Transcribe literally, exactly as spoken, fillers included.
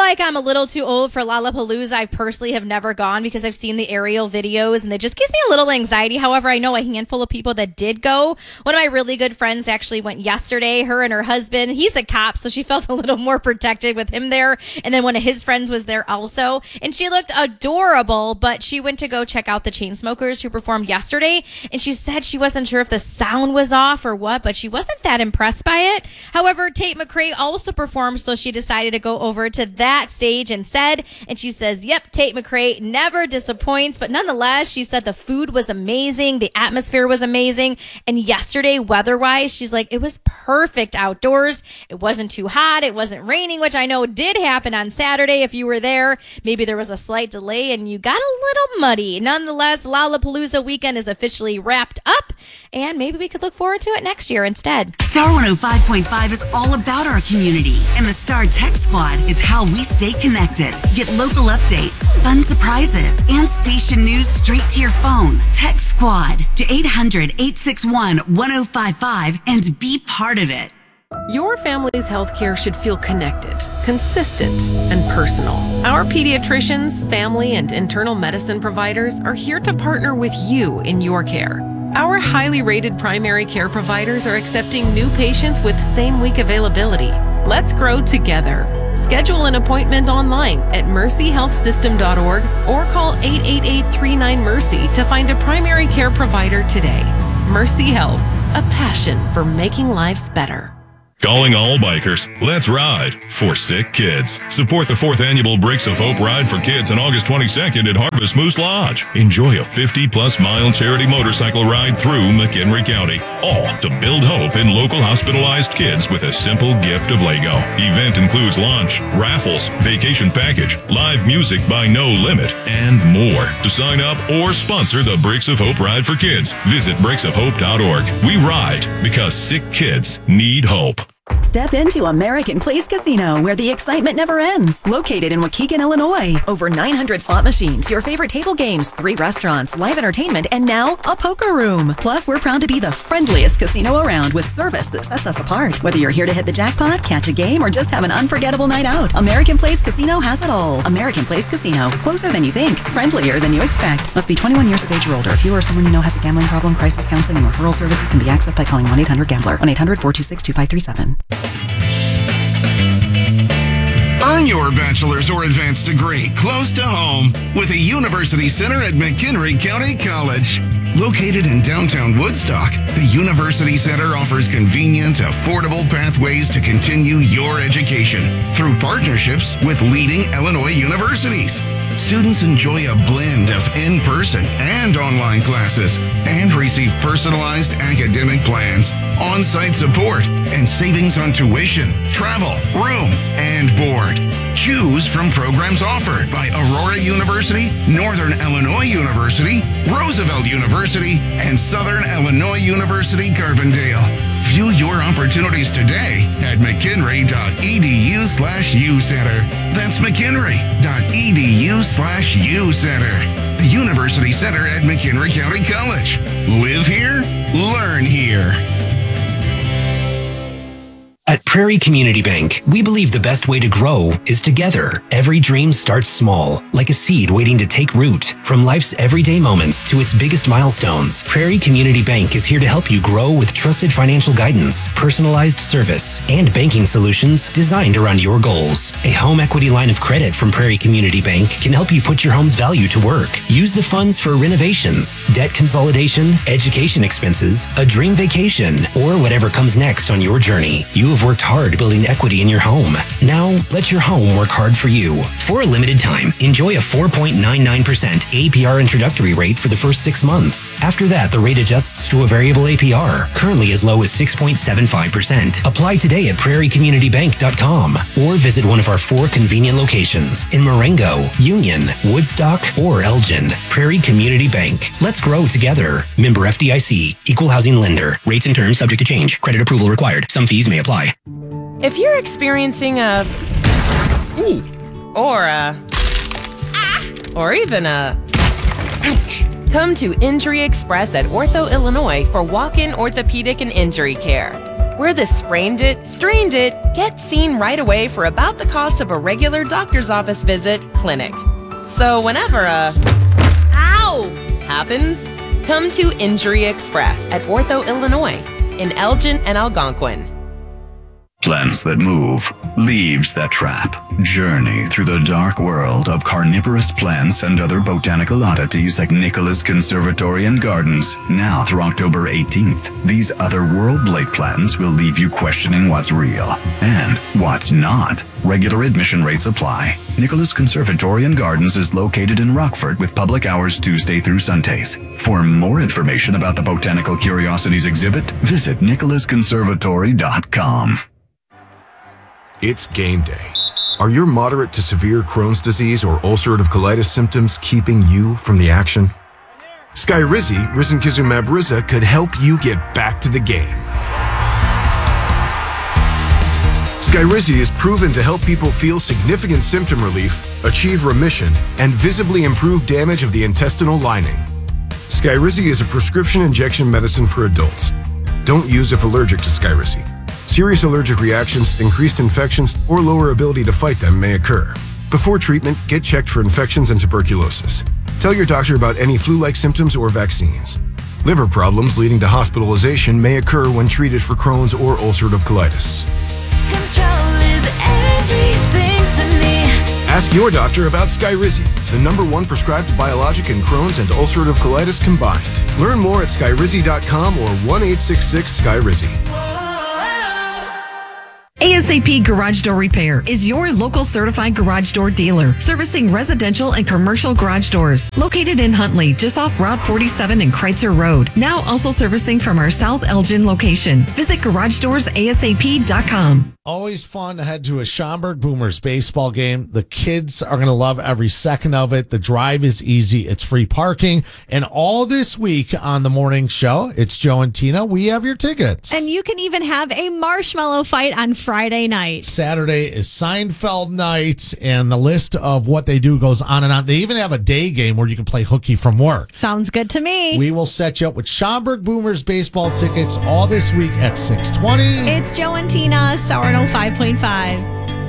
like I'm a little too old for Lollapalooza. I personally have never gone because I've seen the aerial videos and it just gives me a little anxiety. However, I know a handful of people that did go. One of my really good friends actually went yesterday. Her and her husband, he's a cop, so she felt a little more protected with him there. And then one of his friends was there also. And she looked adorable, but she went to go check out the Chainsmokers who performed yesterday. And she said she wasn't sure if the sound was off or what, but she wasn't that impressed by it. However, Tate McRae also performed, so she decided to go over to that stage instead. And she says, yep, Tate McRae never disappoints. But nonetheless, she said the food was amazing. The atmosphere was amazing. And yesterday, weather-wise, she's like, it was perfect outdoors. It wasn't too hot. It wasn't raining, which I know did happen on Saturday if you were there. Maybe there was a slight delay and you got a little muddy. Nonetheless, Lollapalooza weekend is officially wrapped up. And maybe we could look forward to it next year instead. Star one oh five point five is all about our community. And the Star Tech Squad is how we stay connected. Get local updates, fun surprises, and station news straight to your phone. Tech Squad to eight hundred, eight six one, one oh five five and be part of it. Your family's healthcare should feel connected, consistent, and personal. Our pediatricians, family, and internal medicine providers are here to partner with you in your care. Our highly rated primary care providers are accepting new patients with same-week availability. Let's grow together. Schedule an appointment online at mercy health system dot org or call eight eight eight, three nine, mercy to find a primary care provider today. Mercy Health, a passion for making lives better. Calling all bikers, let's ride for sick kids. Support the fourth annual Bricks of Hope Ride for Kids on August twenty-second at Harvest Moose Lodge. Enjoy a fifty plus mile charity motorcycle ride through McHenry County, all to build hope in local hospitalized kids with a simple gift of Lego. Event includes lunch, raffles, vacation package, live music by No Limit, and more. To sign up or sponsor the Bricks of Hope Ride for Kids, visit bricks of hope dot org. We ride because sick kids need hope. Step into American Place Casino, where the excitement never ends. Located in Waukegan, Illinois. Over nine hundred slot machines, your favorite table games, three restaurants, live entertainment, and now a poker room. Plus, we're proud to be the friendliest casino around with service that sets us apart. Whether you're here to hit the jackpot, catch a game, or just have an unforgettable night out, American Place Casino has it all. American Place Casino. Closer than you think. Friendlier than you expect. Must be twenty-one years of age or older. If you or someone you know has a gambling problem, crisis counseling and referral services can be accessed by calling one eight hundred gambler. one eight hundred, four two six, two five three seven. Earn your bachelor's or advanced degree close to home with a University Center at McHenry County College. Located in downtown Woodstock, the University Center offers convenient, affordable pathways to continue your education through partnerships with leading Illinois universities. Students enjoy a blend of in-person and online classes and receive personalized academic plans, on-site support, and savings on tuition, travel, room, and board. Choose from programs offered by Aurora University, Northern Illinois University, Roosevelt University, and Southern Illinois University, Carbondale. View your opportunities today at mchenry.edu slash ucenter. That's mchenry.edu slash ucenter. The University Center at McHenry County College. Live here, learn here. At Prairie Community Bank, we believe the best way to grow is together. Every dream starts small, like a seed waiting to take root. From life's everyday moments to its biggest milestones, Prairie Community Bank is here to help you grow with trusted financial guidance, personalized service, and banking solutions designed around your goals. A home equity line of credit from Prairie Community Bank can help you put your home's value to work. Use the funds for renovations, debt consolidation, education expenses, a dream vacation, or whatever comes next on your journey. You have worked hard building equity in your home. Now, let your home work hard for you. For a limited time, enjoy a four point nine nine percent A P R introductory rate for the first six months. After that, the rate adjusts to a variable A P R, currently as low as six point seven five percent. Apply today at prairie community bank dot com or visit one of our four convenient locations in Marengo, Union, Woodstock, or Elgin. Prairie Community Bank. Let's grow together. Member F D I C. Equal housing lender. Rates and terms subject to change. Credit approval required. Some fees may apply. If you're experiencing a... Ooh. Or a... Ah. Or even a... Ouch. Come to Injury Express at Ortho, Illinois for walk-in orthopedic and injury care. where the sprained it, strained it, get seen right away for about the cost of a regular doctor's office visit clinic. So whenever a ow happens, come to Injury Express at Ortho, Illinois, in Elgin and Algonquin. Plants that move, leaves that trap. Journey through the dark world of carnivorous plants and other botanical oddities at Nicholas Conservatory and Gardens. Now through October eighteenth, these otherworldly plants will leave you questioning what's real and what's not. Regular admission rates apply. Nicholas Conservatory and Gardens is located in Rockford with public hours Tuesday through Sundays. For more information about the Botanical Curiosities exhibit, visit nicholas conservatory dot com. It's game day. Are your moderate to severe Crohn's disease or ulcerative colitis symptoms keeping you from the action? Skyrizi, risankizumab Riza, could help you get back to the game. Skyrizi is proven to help people feel significant symptom relief, achieve remission, and visibly improve damage of the intestinal lining. Skyrizi is a prescription injection medicine for adults. Don't use if allergic to Skyrizi. Serious allergic reactions, increased infections, or lower ability to fight them may occur. Before treatment, get checked for infections and tuberculosis. Tell your doctor about any flu-like symptoms or vaccines. Liver problems leading to hospitalization may occur when treated for Crohn's or ulcerative colitis. Control is everything to me. Ask your doctor about Skyrizi, the number one prescribed biologic in Crohn's and ulcerative colitis combined. Learn more at skyrizi dot com or one eight six six Skyrizi. A S A P Garage Door Repair is your local certified garage door dealer, servicing residential and commercial garage doors. Located in Huntley, just off Route forty-seven and Kreitzer Road. Now also servicing from our South Elgin location. Visit garage doors A S A P dot com. Always fun to head to a Schaumburg Boomers baseball game. The kids are going to love every second of it. The drive is easy. It's free parking. And all this week on the morning show, it's Joe and Tina. We have your tickets. And you can even have a marshmallow fight on Friday night. Saturday is Seinfeld night, and the list of what they do goes on and on. They even have a day game where you can play hooky from work. Sounds good to me. We will set you up with Schaumburg Boomers baseball tickets all this week at six twenty. It's Joe and Tina, Star one oh five point five.